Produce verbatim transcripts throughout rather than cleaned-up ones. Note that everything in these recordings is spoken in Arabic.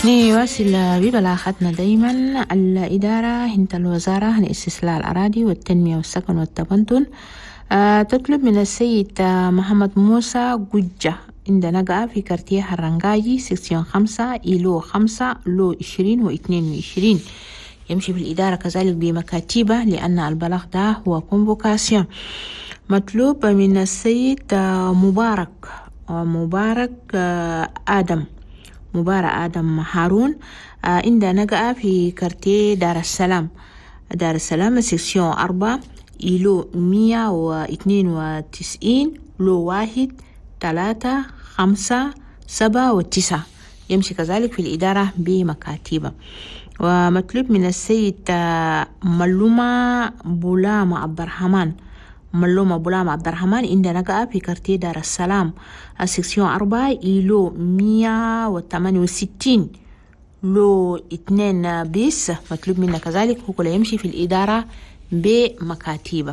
نواصل ببلاغتنا دايما. الإدارة هند الوزارة لاستسلاء الأراضي والتنمية والسكن والتبنتن أه تطلب من السيد محمد موسى جوجة عند نقع في كارتيه الرنجاجي سكسيون خمسة إيلو خمسة لو عشرين واثنين وعشرين. يمشي في الإدارة كذلك بمكاتبة لأن البلاغ ده هو كونفوكاسيون. مطلوب من السيد مبارك مبارك آدم مبارك آدم هارون عند نقع في كارتيه دار السلام دار السلام سكسيون أربعة إيلو مية واثنين وتسعين لو واحد ثلاثة خمسة سبعة وتسعة. يمشي كذلك في الإدارة بمكاتبة. ومطلوب من السيد ملومة بولامة عبد الرحمن ملومة بولامة عبد الرحمن عند نقع في كارتيه دار السلام سكسيون أربعة إيلو مية وثمانية وستين لو اثنين بيس. مطلوب منا كذلك هو كله يمشي في الإدارة بمكاتبة.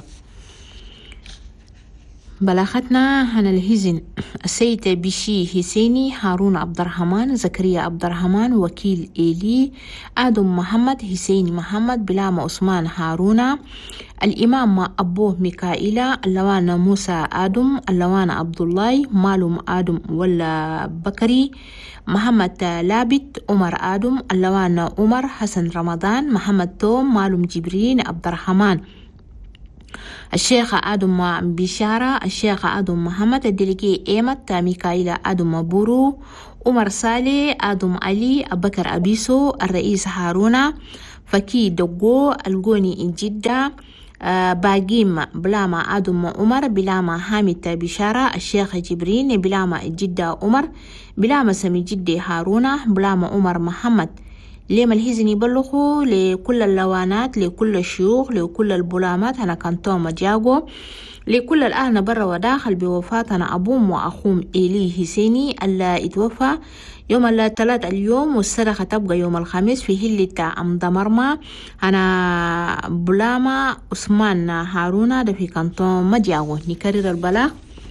بلاغتنا عن الهزن السيد بشي حسيني هارون عبد الرحمن زكريا عبد الرحمن وكيل إيلي آدم محمد حسيني محمد بلام عثمان هارون الإمام أبوه ميكائيلا اللوان موسى آدم اللوان عبد الله مالوم آدم ولا بكري محمد لابد عمر آدم اللوان عمر حسن رمضان محمد توم مالوم جبرين عبد الرحمن الشيخ آدم بشارة الشيخ آدم محمد الدلقي إيمت ميكائيلا آدم بورو عمر صالح آدم علي أبكر أبيسو الرئيس هارون فكي دقو القوني جدة آه باقيم بلاما آدم عمر بلاما حامد بشارة الشيخ جبرين بلاما جدة عمر بلاما سمي جدة هارون بلاما عمر محمد. لما الهزن يبلغوا لكل اللوانات لكل الشيوخ لكل البلامات أنا كنتوم مجاقو لكل الأهل برا وداخل بوفاتنا أبوم وأخوم إيلي حسيني اللي اتوفى يوم الثلاث اليوم والصدقة تبقى يوم الخميس في هلة أمدمرما أنا بلاما عثمان هارون ده في كنتوم مجاقو. نكرر البلاغ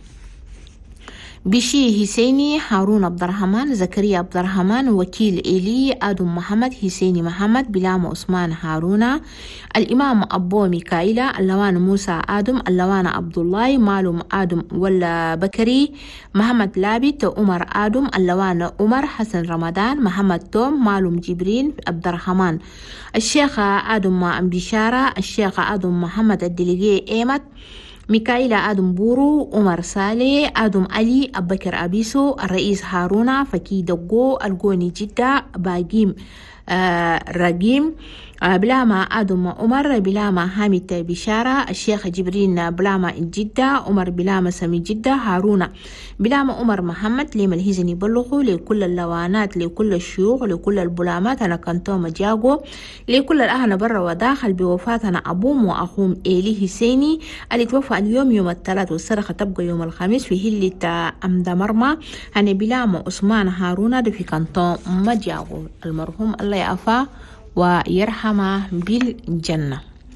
بشي حسيني هارون عبد الرحمن زكريا عبد الرحمن وكيل إيلي آدم محمد حسيني محمد بلام عثمان هارون الإمام أبو ميكائيلا اللوان موسى آدم اللوان عبد الله مالوم آدم ولا بكري محمد لابد عمر آدم اللوان عمر حسن رمضان محمد توم مالوم جبرين عبد الرحمن الشيخ آدم بشارة الشيخ آدم محمد الدلقي إيمت ميكائيلا آدم بورو عمر صالح آدم علي أبكر أبيسو الرئيس هارون فكي دقو القوني جدة باقيم آه رقيم آه بلاما آدم عمر بلاما حامد بشارة الشيخ جبرين بلاما جدة عمر بلاما سمي جدة هارون بلاما عمر محمد لما الهزن يبلغوا لكل اللوانات لكل الشيوخ لكل البلامات أنا كنتو مجاقو لكل الأهل برا وداخل بوفاتنا أبوم وأخوم إيلي حسيني اللي توفى اليوم يوم الثلاث والصدقة تبقى يوم الخميس في هلة أمدمرما أنا بلاما عثمان هارون في كنتو مجاقو المرحوم الله يعفى ويرحمه بالجنة.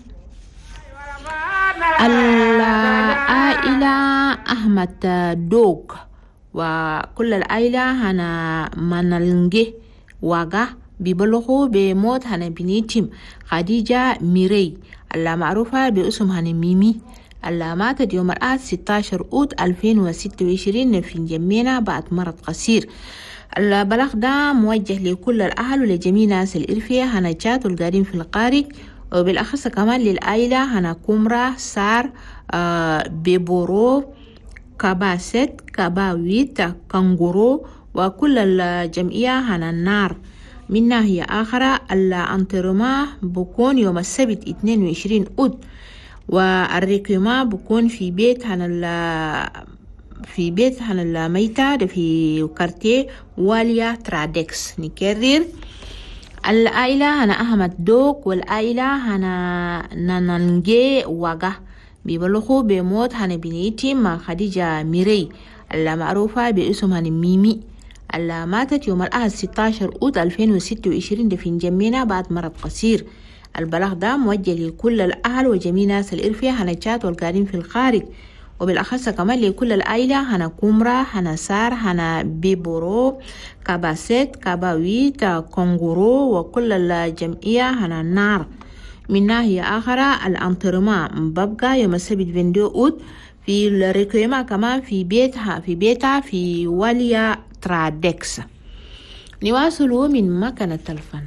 العائلة أحمد دوق وكل العائلة هنا منلنجي واقع ببلغوا بموت هنا بنيتم خديجة ميري اللي معروفة باسم هنا ميمي اللي ماتت يوم الأحد ستة عشر أوت ألفين وستة وعشرين في جمينة بعد مرض قصير. البلاغ ده موجه لكل الأهل ولجميع ناس الإرفية هنجات والقارين في القارج وبالأخص كمان للعائلة هنا كومرا سار آه بيبورو كاباسيت كاباويت كانغورو وكل الجمعية هنا النار. من ناحية آخرة الانترما بكون يوم السبت اثنين وعشرين أود والريكيما بكون في بيت هنا في بيت هنا الميتة في كارتيه واليا ترادكس. نكرر العائلة هنا أحمد دوك والعائلة هنا نانانجي واقع بيبلغوا بموت هنا بنيتي مع خديجة ميري اللي معروفة باسم هنا ميمي اللي ماتت يوم الأحد ستة عشر أوت ألفين وستة وعشرين في جمينة بعد مرض قصير. البلاغ ده موجه لكل الأهل وجميع ناس الإرفية هنجات والقارين في الخارج وبالأخص كمان لكل العائلة هنا كومرا هنا سار هنا بيبورو كاباسيت كاباويت كونغورو وكل الجمعية هنا النار. من ناحية آخرى الأنترما مبقى يوم السبت فينديو أود في الريكويما كمان في بيتها في بيتها في واليا ترادكس. نواصل من مكان التلفون.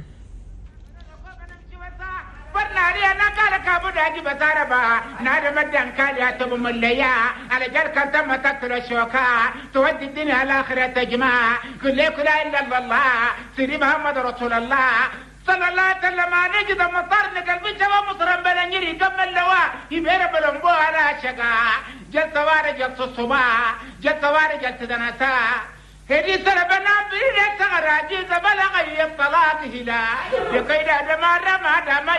ناري أنا قال كابو داجي بزاربا نار مدن كاليا تبو مليا على جال كنت ما تقتل الشوكا تودي الدنيا الآخرة تجمع كل لا إلا الله سيدي محمد رسول الله صلى الله عليه وسلم. نجد مطار نقلبي جوا مصرم بلنجري كم اللواء يبير بلنبو على شقا جل سوار جل صصبا جل سوار جل تدنسا هذه سربنا بين سغراجي زبلغ يطلاق هلا يقيد دمار ما دام